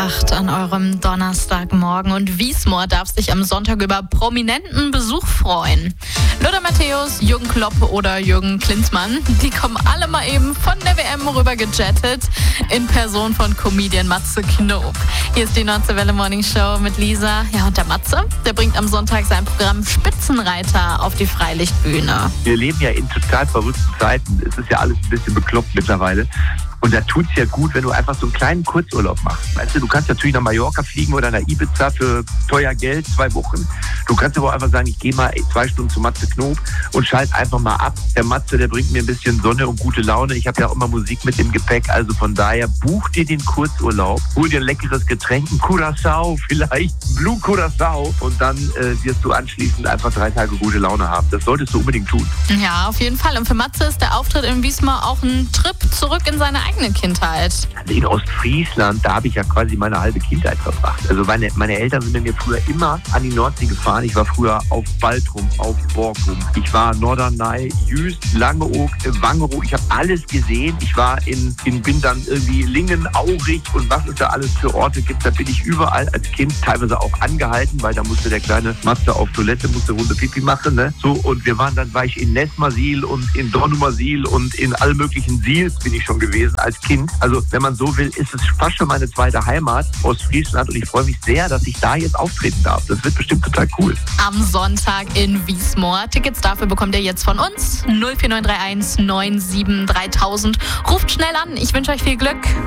8 an eurem Donnerstagmorgen und Wiesmoor darf sich am Sonntag über prominenten Besuch freuen. Lothar Matthäus, Jürgen Klopp oder Jürgen Klinsmann, die kommen alle mal eben von der WM rüber gejettet in Person von Comedian Matze Knob. Hier ist die Nordische Welle Morning Show mit Lisa. Ja, und der Matze, der bringt am Sonntag sein Programm Spitzenreiter auf die Freilichtbühne. Wir leben ja in total verrückten Zeiten. Es ist ja alles ein bisschen bekloppt mittlerweile. Und da tut's ja gut, wenn du einfach so einen kleinen Kurzurlaub machst. Weißt du kannst natürlich nach Mallorca fliegen oder nach Ibiza für teuer Geld, 2 Wochen. Du kannst aber auch einfach sagen, ich gehe mal 2 Stunden zu Matze Knob und schalte einfach mal ab. Der Matze, der bringt mir ein bisschen Sonne und gute Laune. Ich habe ja auch immer Musik mit im Gepäck. Also von daher, buch dir den Kurzurlaub, hol dir ein leckeres Getränk, ein Curaçao vielleicht, Blue Curaçao. Und dann wirst du anschließend einfach 3 Tage gute Laune haben. Das solltest du unbedingt tun. Ja, auf jeden Fall. Und für Matze ist der Auftritt in Wiesmoor auch ein Trip zurück in seine eigene Kindheit. Also in Ostfriesland, da habe ich ja quasi meine halbe Kindheit verbracht. Also meine Eltern sind mit mir früher immer an die Nordsee gefahren. Ich war früher auf Baltrum, auf Borkum. Ich war Norderney, Jüst, Langeoog, Wangerooge. Ich habe alles gesehen. Ich war bin dann irgendwie Lingen, Aurich und was es da alles für Orte gibt. Da bin ich überall als Kind teilweise auch angehalten, weil da musste der kleine Matze auf Toilette, musste Runde Pipi machen. Ne? So, und war ich in Nessmersiel und in Dornumersiel und in all möglichen Siels bin ich schon gewesen als Kind. Also wenn man so will, ist es fast schon meine zweite Heimat, Ostfriesland. Und ich freue mich sehr, dass ich da jetzt auftreten darf. Das wird bestimmt total cool. Am Sonntag in Wiesmoor. Tickets dafür bekommt ihr jetzt von uns. 04931 97 3000. Ruft schnell an. Ich wünsche euch viel Glück.